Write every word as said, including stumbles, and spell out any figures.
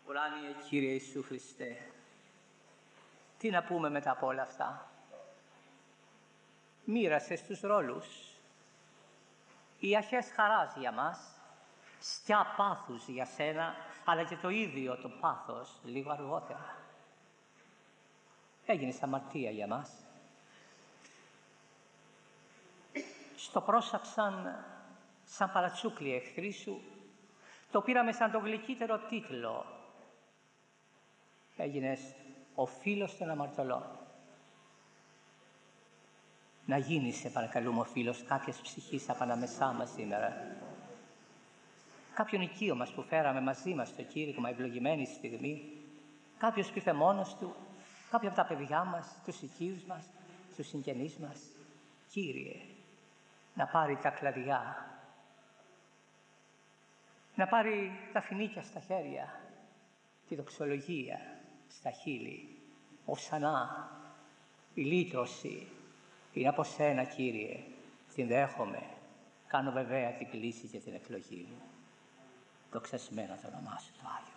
Ουράνιε Κύριε Ιησού Χριστέ, τι να πούμε μετά από όλα αυτά. Μοίρασες τους ρόλους. Οι αρχές χαράς για μας, σκιά πάθους για σένα, αλλά και το ίδιο το πάθος λίγο αργότερα. Έγινες αμαρτία για μας. Στο πρόσαξαν σαν παρατσούκλοι εχθροί σου, το πήραμε σαν το γλυκύτερο τίτλο. Έγινες ο φίλος των αμαρτωλών. Να γίνεις, σε παρακαλούμε, ο φίλος κάποιας ψυχής απαναμεσά μας σήμερα. Κάποιον οικείο μας που φέραμε μαζί μας στο κήρυγμα, ευλογημένη στιγμή, κάποιος που ήρθε μόνος του, κάποιο από τα παιδιά μας, τους οικείους μας, τους συγγενείς μας. Κύριε, να πάρει τα κλαδιά, να πάρει τα φοινίκια στα χέρια, τη δοξολογία στα χείλη, οσανά, η λύτρωση είναι από σένα, Κύριε, την δέχομαι, κάνω βεβαία την κλίση και την εκλογή μου. Δοξασμένα το όνομά σου το Άγιο.